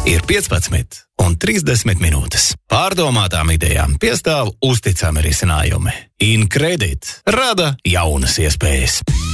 ir 15 un 30 minūtes. Pārdomātām idejām piestāv uzticami risinājumi. InCredit rada jaunas iespējas.